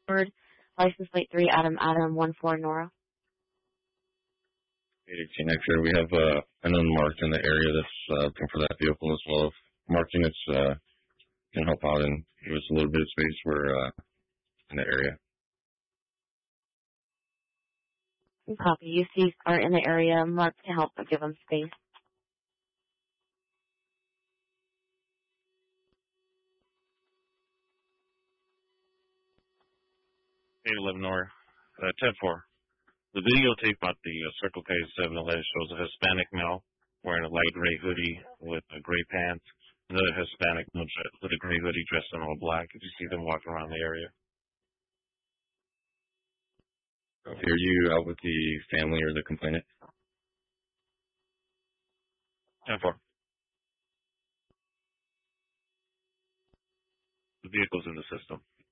Word, license plate 3, Adam, 14 Nora. 818 X-ray. We have an unmarked in the area that's looking for that vehicle as well. If marking it can help out and give us a little bit of space. We're in the area. Copy. UCs are in the area. Mark to help but give them space. 811 Nora. 10-4. The videotape at the Circle K 7-Eleven shows a Hispanic male wearing a light gray hoodie with gray pants. Another Hispanic male with a gray hoodie dressed in all black. Did you see them walking around the area? Okay, are you out with the family or the complainant? 10-4. The vehicle's in the system.